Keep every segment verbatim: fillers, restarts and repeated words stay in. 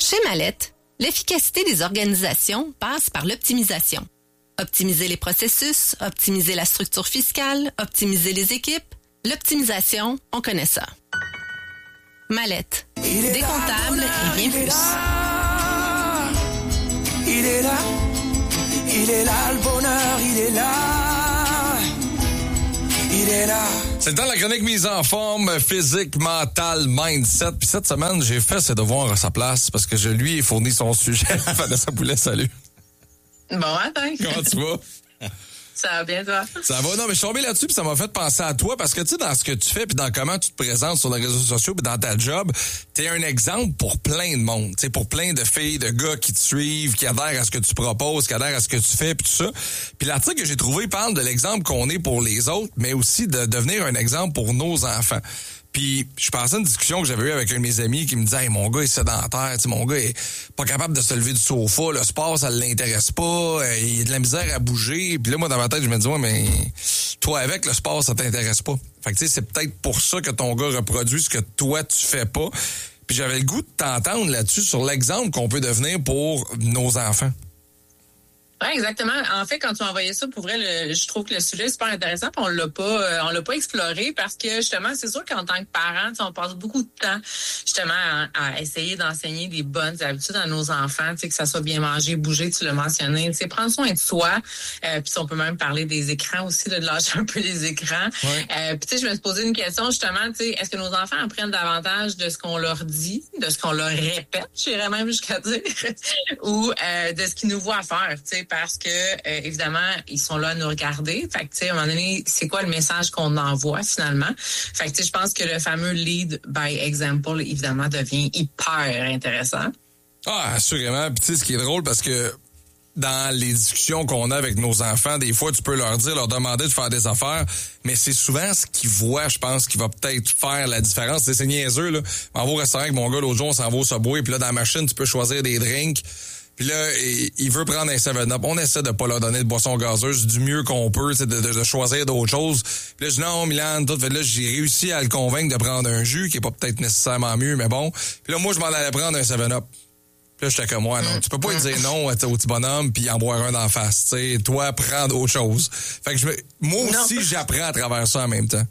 Chez Mallette, l'efficacité des organisations passe par l'optimisation. Optimiser les processus, optimiser la structure fiscale, optimiser les équipes. L'optimisation, on connaît ça. Mallette. Des comptables et bien plus. Il est là, il est là, le bonheur, il est là. Il est là. C'est le temps de la chronique mise en forme, physique, mentale, mindset. Puis cette semaine, j'ai fait ses devoirs à sa place parce que je lui ai fourni son sujet. Vanessa Poulet, salut. Bon, attends. Comment tu vas? Ça va bien, toi? Ça va. Non, mais je suis tombé là-dessus puis ça m'a fait penser à toi parce que, tu sais, dans ce que tu fais puis dans comment tu te présentes sur les réseaux sociaux puis dans ta job, t'es un exemple pour plein de monde. Tu sais, pour plein de filles, de gars qui te suivent, qui adhèrent à ce que tu proposes, qui adhèrent à ce que tu fais puis tout ça. Puis l'article que j'ai trouvé parle de l'exemple qu'on est pour les autres, mais aussi de devenir un exemple pour nos enfants. Puis je pensais à une discussion que j'avais eue avec un de mes amis qui me disait hey, mon gars est sédentaire, tu sais, mon gars est pas capable de se lever du sofa, le sport ça l'intéresse pas, il a de la misère à bouger. Puis là moi dans ma tête je me dis ouais mais toi avec le sport ça t'intéresse pas. Fait que tu sais c'est peut-être pour ça que ton gars reproduit ce que toi tu fais pas. Puis j'avais le goût de t'entendre là-dessus sur l'exemple qu'on peut devenir pour nos enfants. Oui, exactement. En fait, quand tu m'as envoyé ça, pour vrai, le, je trouve que le sujet est super intéressant. Puis on l'a pas, euh, on l'a pas exploré parce que justement, c'est sûr qu'en tant que parent, on passe beaucoup de temps justement à, à essayer d'enseigner des bonnes habitudes à nos enfants, tu sais, que ça soit bien manger, bouger, tu l'as mentionné, tu sais, prendre soin de soi. Euh, puis on peut même parler des écrans aussi, de lâcher un peu les écrans. Ouais. Euh, puis tu sais, je me suis posé une question justement, tu sais, est-ce que nos enfants apprennent davantage de ce qu'on leur dit, de ce qu'on leur répète, j'irais même jusqu'à dire, ou euh, de ce qu'ils nous voient faire, tu sais. Parce que, euh, évidemment, ils sont là à nous regarder. Fait que, tu sais, à un moment donné, c'est quoi le message qu'on envoie, finalement? Fait que, tu sais, je pense que le fameux lead by example, évidemment, devient hyper intéressant. Ah, assurément. Puis, tu sais, ce qui est drôle, parce que dans les discussions qu'on a avec nos enfants, des fois, tu peux leur dire, leur demander de faire des affaires, mais c'est souvent ce qu'ils voient, je pense, qui va peut-être faire la différence. C'est niaiseux, là. On va au restaurant avec mon gars l'autre jour, on s'en va au Subway, puis là, dans la machine, tu peux choisir des drinks. Puis là, il veut prendre un seven up. On essaie de pas leur donner de boisson gazeuse du mieux qu'on peut, de, de, de choisir d'autres choses. Puis là, je dis non, Milan, tout. Fait là, j'ai réussi à le convaincre de prendre un jus, qui est pas peut-être nécessairement mieux, mais bon. Puis là, moi, je m'en allais prendre un seven up. Puis là, j'étais comme moi, non. Tu peux pas lui dire non au petit bonhomme puis en boire un d'en face. Tu sais, toi, prends d'autres choses. Fait que je me, moi aussi, non. J'apprends à travers ça en même temps.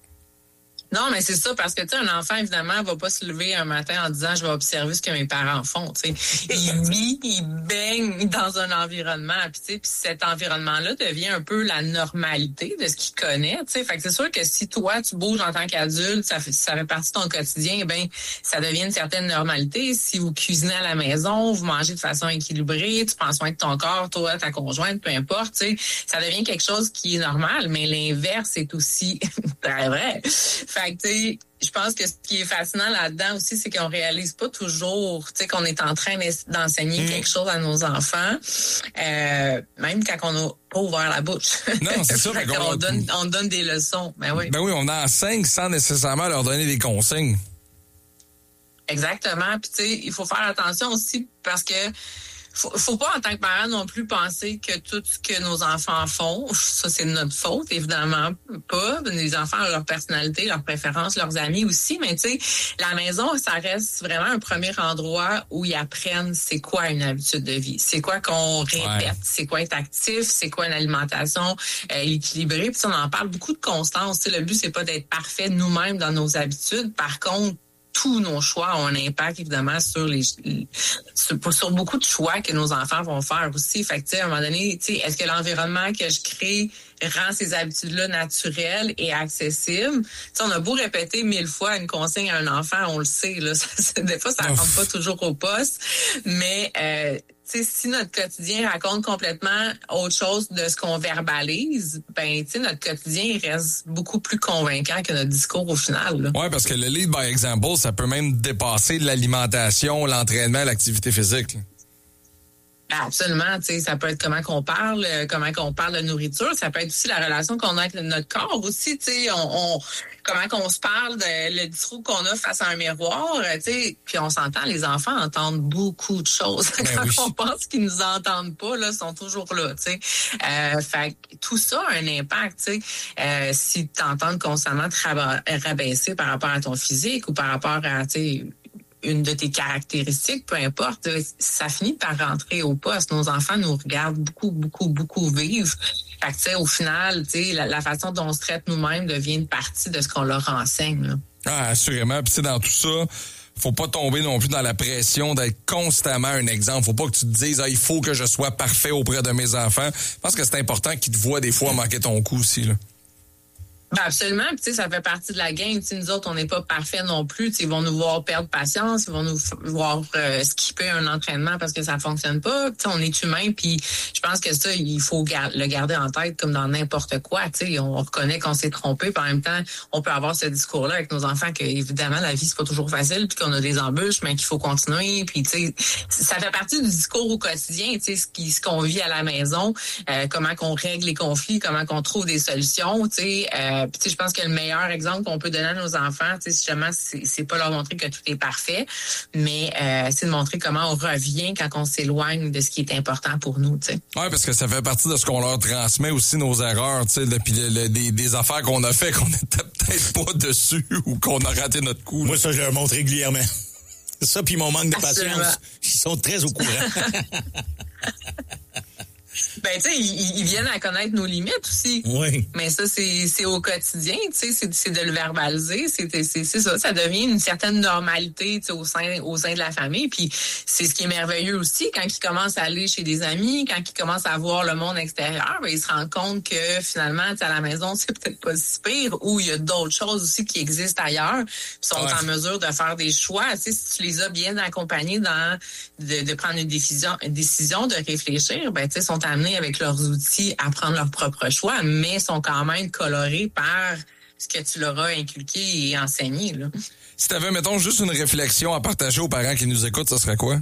Non, mais c'est ça, parce que, tu sais, un enfant, évidemment, va pas se lever un matin en disant « je vais observer ce que mes parents font », tu sais. Il vit, il baigne dans un environnement, puis tu sais, puis cet environnement-là devient un peu la normalité de ce qu'il connaît, tu sais. Fait que c'est sûr que si toi, tu bouges en tant qu'adulte, ça fait, ça fait partie de ton quotidien, ben ça devient une certaine normalité. Si vous cuisinez à la maison, vous mangez de façon équilibrée, tu prends soin de ton corps, toi, ta conjointe, peu importe, tu sais, ça devient quelque chose qui est normal, mais l'inverse est aussi très vrai. Fait que, tu sais, je pense que ce qui est fascinant là-dedans aussi, c'est qu'on réalise pas toujours, tu sais, qu'on est en train d'enseigner mmh. quelque chose à nos enfants, euh, même quand on n'a pas ouvert la bouche. Non, c'est ça. Fait qu'on donne, on donne des leçons. Ben oui. Ben oui, on enseigne sans nécessairement leur donner des consignes. Exactement. Puis, tu sais, il faut faire attention aussi parce que Faut, faut pas, en tant que parent non plus, penser que tout ce que nos enfants font, ça, c'est de notre faute, évidemment pas. Les enfants ont leur personnalité, leurs préférences, leurs amis aussi, mais tu sais, la maison, ça reste vraiment un premier endroit où ils apprennent c'est quoi une habitude de vie, c'est quoi qu'on répète, ouais. c'est quoi être actif, c'est quoi une alimentation euh, équilibrée. Puis on en parle beaucoup de constance. Tu sais, le but, c'est pas d'être parfait nous-mêmes dans nos habitudes. Par contre, tous nos choix ont un impact, évidemment, sur les sur, sur beaucoup de choix que nos enfants vont faire aussi. Fait que, tu sais, à un moment donné, tu sais, est-ce que l'environnement que je crée rend ces habitudes-là naturelles et accessibles? Tu sais, on a beau répéter mille fois une consigne à un enfant, on le sait, là. Ça, ça, des fois, ça ne rentre pas toujours au poste. Mais, euh, tu sais, si notre quotidien raconte complètement autre chose de ce qu'on verbalise, ben, tu sais, notre quotidien, il reste beaucoup plus convaincant que notre discours au final. Oui, parce que le lead by example, ça peut même dépasser l'alimentation, l'entraînement, l'activité physique. Là. Absolument, tu sais, ça peut être comment qu'on parle, comment qu'on parle de nourriture, ça peut être aussi la relation qu'on a avec notre corps aussi, tu sais, on, on comment qu'on se parle, de, le discours qu'on a face à un miroir, tu sais, puis on s'entend, les enfants entendent beaucoup de choses. Ben Quand oui. on pense qu'ils nous entendent pas, là, ils sont toujours là, tu sais. Euh, fait que tout ça a un impact, tu sais. Euh, si tu entends constamment te rab- rabaisser par rapport à ton physique ou par rapport à, tu sais, une de tes caractéristiques, peu importe, ça finit par rentrer au poste. Nos enfants nous regardent beaucoup, beaucoup, beaucoup vivre. Fait que, tu sais, au final, tu sais, la, la façon dont on se traite nous-mêmes devient une partie de ce qu'on leur enseigne, là. Ah, assurément. Puis, tu sais, dans tout ça, faut pas tomber non plus dans la pression d'être constamment un exemple. Faut pas que tu te dises, ah, il faut que je sois parfait auprès de mes enfants. Je pense que c'est important qu'ils te voient des fois manquer ton coup aussi, là. Ben absolument, puis tu sais, ça fait partie de la game. T'sais, nous autres, on n'est pas parfaits non plus. T'sais, ils vont nous voir perdre patience, ils vont nous voir euh, skipper un entraînement parce que ça fonctionne pas. T'sais, on est humain, puis je pense que ça, il faut gar- le garder en tête comme dans n'importe quoi. T'sais, on reconnaît qu'on s'est trompé, puis en même temps, on peut avoir ce discours-là avec nos enfants que évidemment la vie c'est pas toujours facile, puis qu'on a des embûches, mais qu'il faut continuer. Puis tu sais, ça fait partie du discours au quotidien. Tu sais, ce qui, ce qu'on vit à la maison, euh, comment qu'on règle les conflits, comment qu'on trouve des solutions. Tu sais. Euh, Puis, tu sais, je pense que le meilleur exemple qu'on peut donner à nos enfants, tu sais, justement, c'est, c'est pas leur montrer que tout est parfait, mais euh, c'est de montrer comment on revient quand on s'éloigne de ce qui est important pour nous, tu sais. Ouais, parce que ça fait partie de ce qu'on leur transmet aussi, nos erreurs, tu sais, puis le, le, des, des affaires qu'on a fait qu'on n'était peut-être pas dessus ou qu'on a raté notre coup. Moi, ça, je leur montre régulièrement. Ça, puis mon manque de Absolument. patience, ils sont très au courant. Ben, tu sais, ils, ils viennent à connaître nos limites aussi. Oui. Mais ça, c'est, c'est au quotidien, tu sais, c'est, c'est de le verbaliser. C'est, c'est, c'est ça, ça devient une certaine normalité, tu sais, au sein, au sein de la famille. Puis c'est ce qui est merveilleux aussi, quand ils commencent à aller chez des amis, quand ils commencent à voir le monde extérieur, ben, ils se rendent compte que finalement, tu sais, à la maison, c'est peut-être pas si pire, ou il y a d'autres choses aussi qui existent ailleurs, puis sont ouais. en mesure de faire des choix. Tu sais, si tu les as bien accompagnés dans de, de prendre une décision, une décision, de réfléchir, ben, tu sais, sont amenés avec leurs outils à prendre leur propre choix, mais sont quand même colorés par ce que tu leur as inculqué et enseigné, là. Si tu avais, mettons, juste une réflexion à partager aux parents qui nous écoutent, ça serait quoi?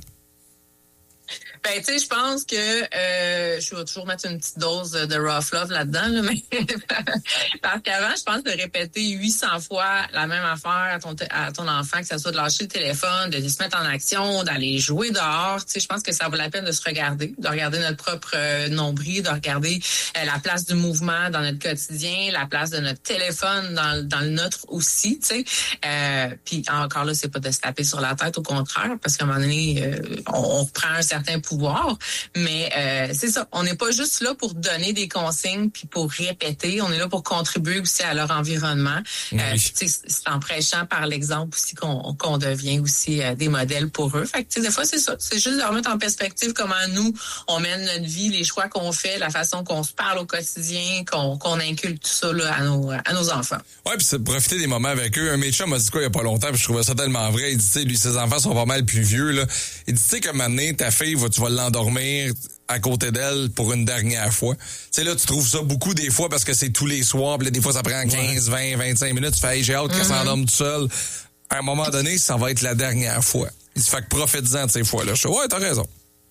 Ben, tu sais, je pense que euh, je vais toujours mettre une petite dose de rough love là-dedans, là, mais parce qu'avant, je pense de répéter huit cents fois la même affaire à ton, à ton enfant, que ça soit de lâcher le téléphone, de se mettre en action, d'aller jouer dehors. Tu sais, je pense que ça vaut la peine de se regarder, de regarder notre propre euh, nombril, de regarder euh, la place du mouvement dans notre quotidien, la place de notre téléphone dans, dans le nôtre aussi, tu sais. Euh, puis encore là, c'est pas de se taper sur la tête, au contraire, parce qu'à un moment donné, euh, on, on reprend un certain pouvoir. Pouvoir, mais euh, c'est ça. On n'est pas juste là pour donner des consignes puis pour répéter. On est là pour contribuer aussi à leur environnement. Oui. Euh, c'est en prêchant par l'exemple aussi qu'on, qu'on devient aussi euh, des modèles pour eux. Fait que des fois, c'est ça. C'est juste de remettre en perspective comment nous, on mène notre vie, les choix qu'on fait, la façon qu'on se parle au quotidien, qu'on, qu'on inculque tout ça là, à, nos, à nos enfants. Ouais, puis c'est de profiter des moments avec eux. Un médecin m'a dit quoi il y a pas longtemps, puis je trouvais ça tellement vrai. Il dit, tu sais, lui, ses enfants sont pas mal plus vieux, là. Il dit, tu sais, comme maintenant, ta fille, va, tu vas l'endormir à côté d'elle pour une dernière fois. Tu sais, là, tu trouves ça beaucoup des fois parce que c'est tous les soirs, puis là, des fois, ça prend quinze, vingt, vingt-cinq minutes. Tu fais, hey, j'ai hâte mm-hmm. qu'elle s'endorme tout seul. À un moment donné, ça va être la dernière fois. Il se fait que profite-en de ces fois-là. Je suis, ouais, t'as raison.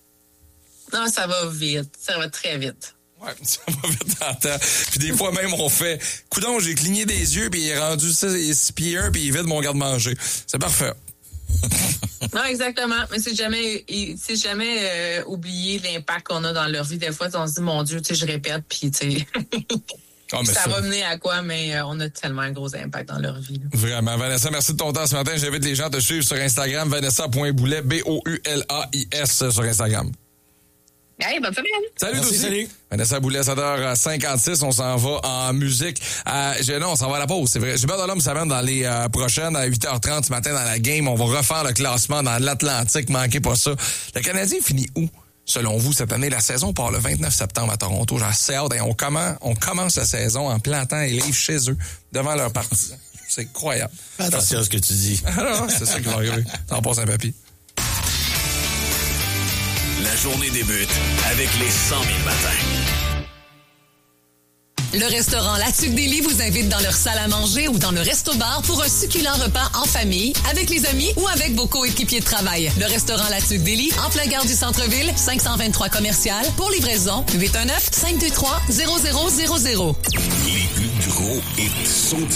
Non, ça va vite. Ça va très vite. Ouais, ça va vite dans le temps. Puis des fois même, on fait, coudonc, j'ai cligné des yeux, puis il est rendu six pieds un, puis il vide mon garde-manger. C'est parfait. Non, exactement. Mais c'est jamais, c'est jamais euh, oublier l'impact qu'on a dans leur vie. Des fois, on se dit, mon Dieu, tu sais, je répète, puis tu sais, oh, ça, ça va mener à quoi, mais euh, on a tellement un gros impact dans leur vie. Là. Vraiment. Vanessa, merci de ton temps ce matin. J'invite les gens à te suivre sur Instagram, vanessa point boulet, B O U L A I S sur Instagram. Hey, bonne semaine. Salut, merci, aussi. Salut. Vanessa Boulet, sept heures cinquante-six, on s'en va en musique. Euh, je, non, on s'en va à la pause, c'est vrai. J'ai peur de l'homme, ça va dans les euh, prochaines, à huit heures trente ce matin dans la game. On va refaire le classement dans l'Atlantique, manquez pas ça. Le Canadien finit où, selon vous, cette année? La saison part le vingt-neuf septembre à Toronto. J'ai assez hâte. On commence, on commence la saison en plantant les livres chez eux, devant leurs partisans. C'est incroyable. Attention à ce que tu dis. Alors, c'est ça qui va arriver. T'en passes un papier. La journée débute avec les cent mille matins. Le restaurant La Tuque des Lits vous invite dans leur salle à manger ou dans le resto-bar pour un succulent repas en famille, avec les amis ou avec vos coéquipiers de travail. Le restaurant La Tuque des Lits, en plein gare du centre-ville, cinq cent vingt-trois commercial. Pour livraison, huit un neuf, cinq deux trois, zéro zéro zéro zéro. Les plus gros hits sont